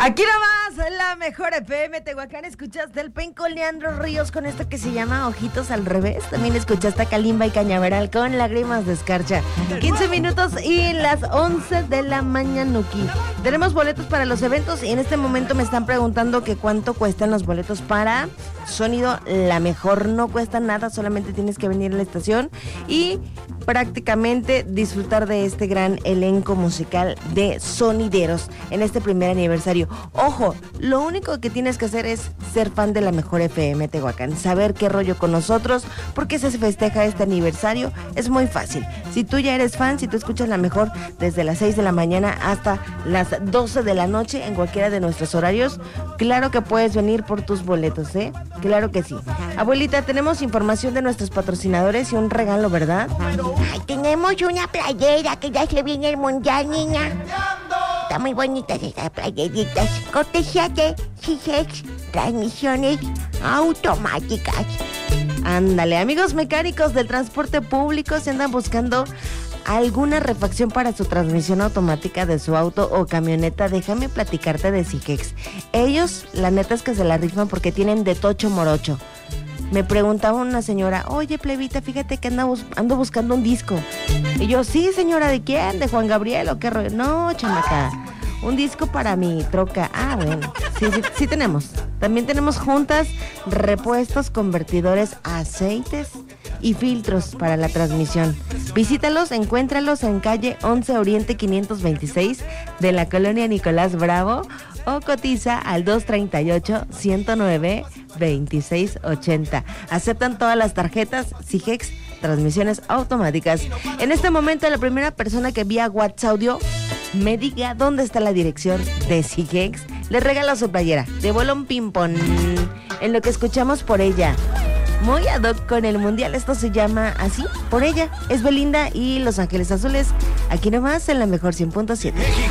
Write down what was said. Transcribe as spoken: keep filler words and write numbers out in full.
Aquí nomás, la mejor F M Tehuacán. Escuchaste el Penco Leandro Ríos con esto que se llama Ojitos al Revés. También escuchaste a Kalimba y Cañaveral con Lágrimas de Escarcha. quince minutos y las once de la mañanuki. Tenemos boletos para los eventos y en este momento me están preguntando que cuánto cuestan los boletos para Sonido La Mejor. No cuesta nada, solamente tienes que venir a la estación y prácticamente disfrutar de este gran elenco musical de sonideros en este primer aniversario. Ojo, lo único que tienes que hacer es ser fan de la mejor F M Tehuacán, saber qué rollo con nosotros, porque se festeja este aniversario. Es muy fácil. Si tú ya eres fan, si tú escuchas la mejor desde las seis de la mañana hasta las doce de la noche en cualquiera de nuestros horarios, claro que puedes venir por tus boletos, ¿eh? Claro que sí. Abuelita, tenemos información de nuestros patrocinadores y un regalo, ¿verdad? Ay, tenemos una playera que ya se viene el mundial, niña. Está muy bonita esa playeritas. Cortesía de C G X Transmisiones Automáticas. Ándale, amigos mecánicos del transporte público, si andan buscando alguna refacción para su transmisión automática de su auto o camioneta, déjame platicarte de C G X. Ellos, la neta es que se la rifan porque tienen de tocho morocho. Me preguntaba una señora, oye, plebita, fíjate que ando, bus- ando buscando un disco. Y yo, sí, señora, ¿de quién? ¿De Juan Gabriel o qué rollo? No, chamaca, un disco para mi troca. Ah, bueno, sí, sí, sí tenemos. También tenemos juntas, repuestos, convertidores, aceites y filtros para la transmisión. Visítalos, encuéntralos en calle once Oriente quinientos veintiséis de la colonia Nicolás Bravo o cotiza al dos treinta y ocho, ciento nueve, veintiséis ochenta. Aceptan todas las tarjetas C G X, transmisiones automáticas. En este momento, la primera persona que vía WhatsApp audio me diga dónde está la dirección de C G X, le regalo su playera de bolón ping-pong. En lo que escuchamos Por Ella, muy ad hoc con el mundial, esto se llama así, Por Ella. Es Belinda y Los Ángeles Azules, aquí nomás en la mejor cien punto siete.